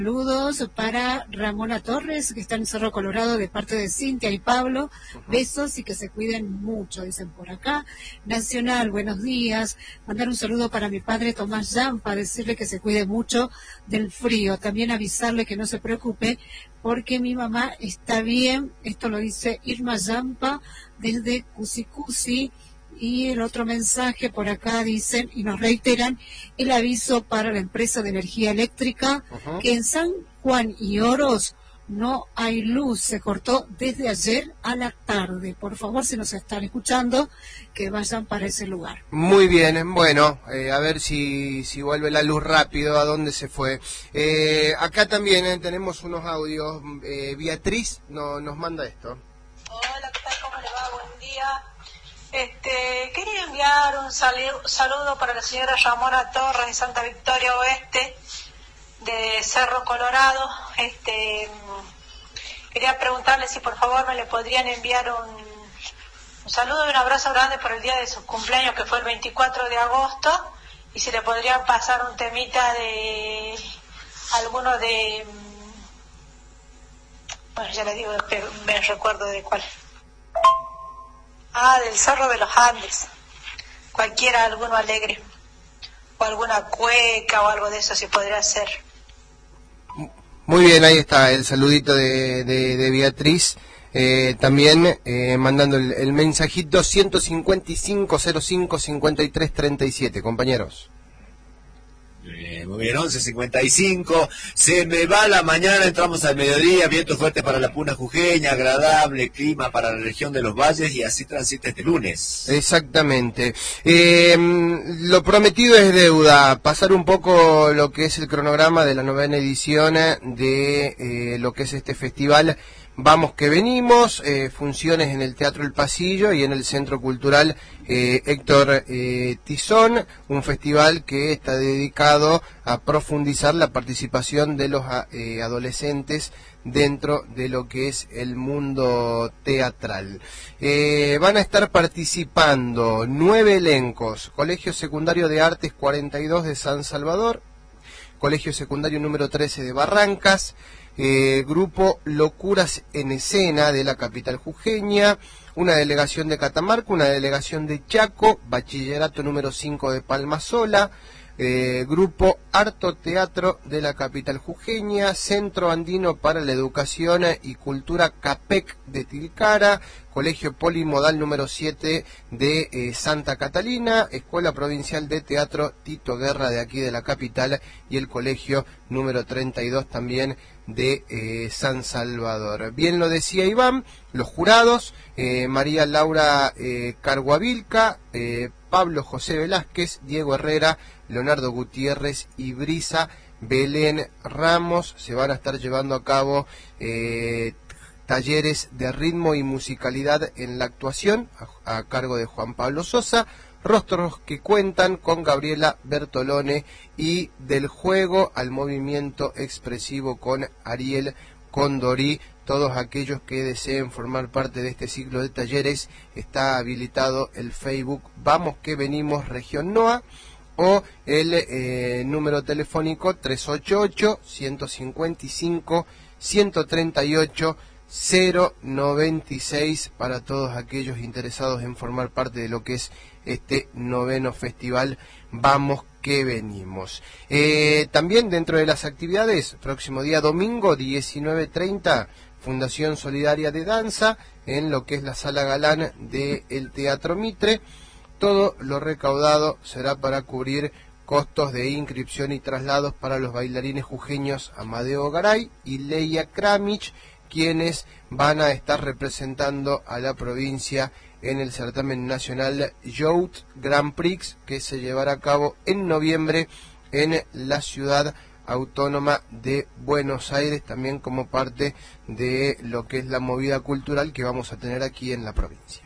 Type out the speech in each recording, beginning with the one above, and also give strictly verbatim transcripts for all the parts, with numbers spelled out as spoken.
Saludos para Ramona Torres, que está en Cerro Colorado, de parte de Cintia y Pablo. Uh-huh. Besos y que se cuiden mucho, dicen por acá. Nacional, buenos días. Mandar un saludo para mi padre Tomás Yampa, decirle que se cuide mucho del frío. También avisarle que no se preocupe, porque mi mamá está bien. Esto lo dice Irma Yampa desde Cusicusi. Y el otro mensaje por acá dicen, y nos reiteran, el aviso para la empresa de energía eléctrica, uh-huh, que en San Juan y Oros no hay luz, se cortó desde ayer a la tarde. Por favor, si nos están escuchando, que vayan para ese lugar. Muy bien, bueno, eh, a ver si, si vuelve la luz rápido, a dónde se fue. Eh, acá también eh, tenemos unos audios. Eh, Beatriz no, nos manda esto. Hola, ¿qué tal? ¿Cómo le va? Buen día. Este, quería enviar un saludo, saludo para la señora Ramona Torres de Santa Victoria Oeste, de Cerro Colorado. Este, quería preguntarle si por favor me le podrían enviar un, un saludo y un abrazo grande por el día de su cumpleaños, que fue el veinticuatro de agosto, y si le podrían pasar un temita de alguno de, bueno, ya le digo, pero me recuerdo de cuál. Ah, del Cerro de los Andes. Cualquiera, alguno alegre. O alguna cueca o algo de eso, si podría ser. Muy bien, ahí está el saludito de, de, de Beatriz. Eh, también eh, mandando el, el mensajito ciento cincuenta y cinco cero cinco cincuenta y tres treinta y siete, compañeros. Eh, muy bien, once cincuenta y cinco, se me va la mañana, entramos al mediodía, viento fuerte para la Puna Jujeña, agradable clima para la región de los valles, y así transita este lunes. Exactamente. Eh, lo prometido es deuda, pasar un poco lo que es el cronograma de la novena edición de eh, lo que es este festival Vamos que Venimos, eh, funciones en el Teatro El Pasillo y en el Centro Cultural eh, Héctor eh, Tizón, un festival que está dedicado a profundizar la participación de los eh, adolescentes dentro de lo que es el mundo teatral. Eh, van a estar participando nueve elencos: Colegio Secundario de Artes cuarenta y dos de San Salvador, Colegio Secundario número trece de Barrancas, Eh, grupo Locuras en Escena de la capital jujeña, una delegación de Catamarca, una delegación de Chaco, bachillerato número cinco de Palmasola, eh, grupo Harto Teatro de la capital jujeña, Centro Andino para la Educación y Cultura CAPEC de Tilcara, Colegio Polimodal número siete de eh, Santa Catalina, Escuela Provincial de Teatro Tito Guerra de aquí de la capital, y el Colegio número treinta y dos también de eh, San Salvador. Bien lo decía Iván, los jurados, eh, María Laura eh, Carguavilca, eh, Pablo José Velázquez, Diego Herrera, Leonardo Gutiérrez y Brisa Belén Ramos. Se van a estar llevando a cabo eh, talleres de ritmo y musicalidad en la actuación a, a cargo de Juan Pablo Sosa, rostros que cuentan con Gabriela Bertolone, y del juego al movimiento expresivo con Ariel Condorí. Todos aquellos que deseen formar parte de este ciclo de talleres, está habilitado el Facebook Vamos que Venimos Región NOA, o el eh, número telefónico tres ocho ocho, uno cinco cinco, uno tres ocho, cero noventa y seis para todos aquellos interesados en formar parte de lo que es este noveno festival Vamos que Venimos. Eh, también dentro de las actividades, próximo día domingo diecinueve treinta, Fundación Solidaria de Danza en lo que es la Sala Galán del Teatro Mitre. Todo lo recaudado será para cubrir costos de inscripción y traslados para los bailarines jujeños Amadeo Garay y Leia Kramich, quienes van a estar representando a la provincia en el certamen nacional Youth Grand Prix, que se llevará a cabo en noviembre en la ciudad autónoma de Buenos Aires, también como parte de lo que es la movida cultural que vamos a tener aquí en la provincia.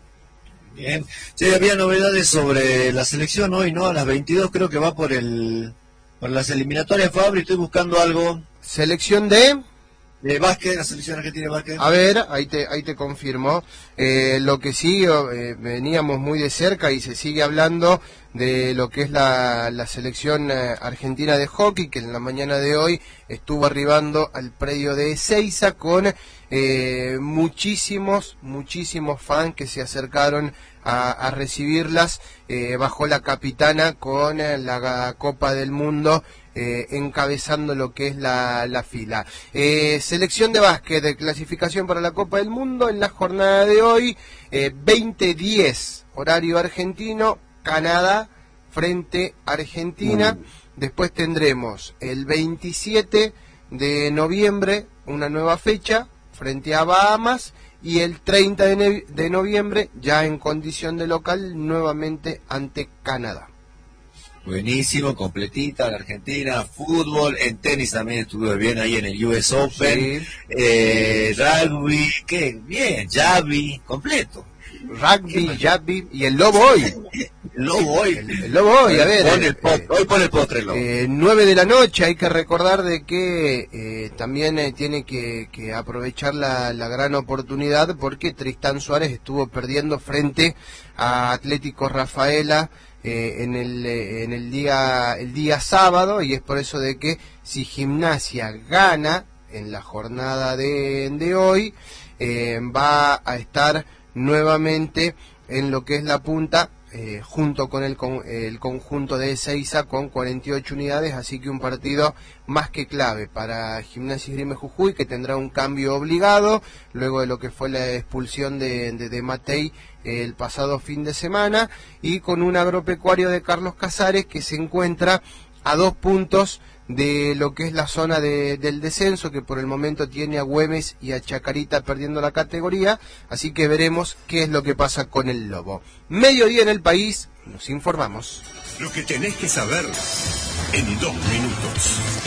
Bien, sí, había novedades sobre la selección hoy, ¿no? A las veintidós creo que va por el por las eliminatorias, Fabri, estoy buscando algo. ¿Selección de...? De básquet, la selección argentina de básquet. A ver, ahí te, ahí te confirmo. Eh, lo que sí, eh, veníamos muy de cerca y se sigue hablando de lo que es la, la selección eh, argentina de hockey, que en la mañana de hoy estuvo arribando al predio de Ezeiza con eh, muchísimos, muchísimos fans que se acercaron a, a recibirlas eh, bajo la capitana con eh, la Copa del Mundo. Eh, encabezando lo que es la, la fila. Eh, selección de básquet de clasificación para la Copa del Mundo en la jornada de hoy, eh, veinte diez, horario argentino, Canadá frente a Argentina. Mm. Después tendremos el veintisiete de noviembre, una nueva fecha, frente a Bahamas, y el treinta de noviembre, ya en condición de local, nuevamente ante Canadá. Buenísimo, completita la Argentina, fútbol, en tenis también estuve bien ahí en el U S Open, sí. eh, rugby, qué bien, javi, completo. Rugby, javi y el lobo hoy. El lobo hoy. El, el lobo hoy, a ver. Pon el pot, eh, hoy pone el postre el lobo. Eh, nueve de la noche, hay que recordar de que eh, también eh, tiene que, que aprovechar la, la gran oportunidad porque Tristán Suárez estuvo perdiendo frente a Atlético Rafaela Eh, en el eh, en el día el día sábado, y es por eso de que si Gimnasia gana en la jornada de, de hoy eh, va a estar nuevamente en lo que es la punta eh, junto con el, con el conjunto de Ezeiza con cuarenta y ocho unidades, así que un partido más que clave para Gimnasia Esgrima Jujuy, que tendrá un cambio obligado luego de lo que fue la expulsión de, de, de Matei el pasado fin de semana, y con un agropecuario de Carlos Casares que se encuentra a dos puntos de lo que es la zona de, del descenso, que por el momento tiene a Güemes y a Chacarita perdiendo la categoría, así que veremos qué es lo que pasa con el Lobo. Mediodía en el país, nos informamos. Lo que tenés que saber en dos minutos.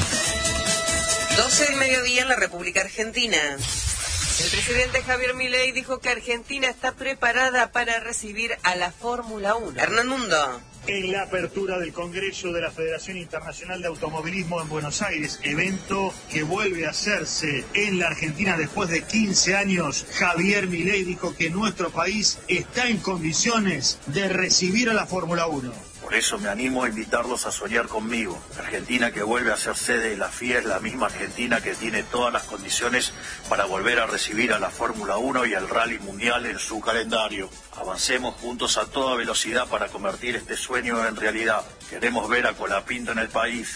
doce del mediodía en la República Argentina. El presidente Javier Milei dijo que Argentina está preparada para recibir a la Fórmula uno. Hernán Mundo. En la apertura del Congreso de la Federación Internacional de Automovilismo en Buenos Aires, evento que vuelve a hacerse en la Argentina después de quince años, Javier Milei dijo que nuestro país está en condiciones de recibir a la Fórmula uno. Por eso me animo a invitarlos a soñar conmigo. Argentina que vuelve a ser sede de la F I A es la misma Argentina que tiene todas las condiciones para volver a recibir a la Fórmula uno y al Rally Mundial en su calendario. Avancemos juntos a toda velocidad para convertir este sueño en realidad. Queremos ver a Colapinto en el país.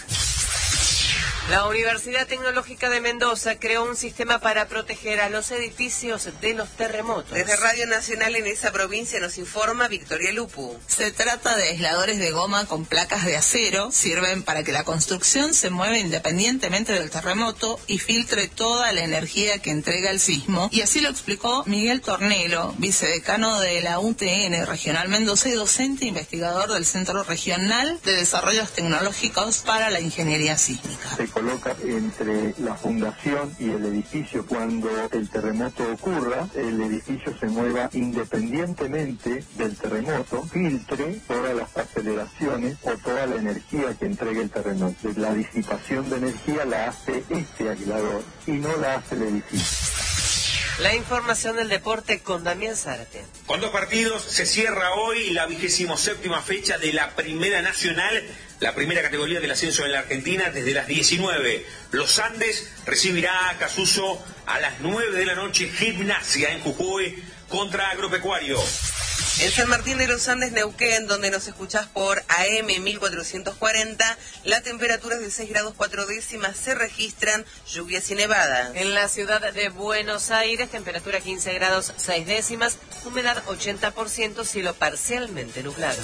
La Universidad Tecnológica de Mendoza creó un sistema para proteger a los edificios de los terremotos. Desde Radio Nacional en esa provincia nos informa Victoria Lupu. Se trata de aisladores de goma con placas de acero. Sirven para que la construcción se mueva independientemente del terremoto y filtre toda la energía que entrega el sismo. Y así lo explicó Miguel Tornelo, vicedecano de la U T N Regional Mendoza y docente investigador del Centro Regional de Desarrollos Tecnológicos para la Ingeniería Sísmica. Se coloca entre la fundación y el edificio. Cuando el terremoto ocurra, el edificio se mueva independientemente del terremoto, filtre todas las aceleraciones o toda la energía que entregue el terremoto. La disipación de energía la hace este aislador y no la hace el edificio. La información del deporte con Damián Zárate. Con dos partidos se cierra hoy la vigésimo séptima fecha de la Primera Nacional, la primera categoría del ascenso en la Argentina, desde las diecinueve. Los Andes recibirá a Casuso a las nueve de la noche. Gimnasia en Jujuy contra Agropecuario. En San Martín de los Andes, Neuquén, donde nos escuchás por A M mil cuatrocientos cuarenta, la temperatura es de seis grados cuatro décimas, se registran lluvias y nevadas. En la ciudad de Buenos Aires, temperatura quince grados seis décimas, humedad ochenta por ciento, cielo parcialmente nublado.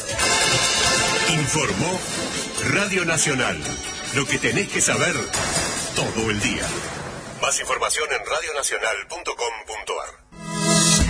Informó Radio Nacional. Lo que tenés que saber todo el día. Más información en radio nacional punto com punto a r.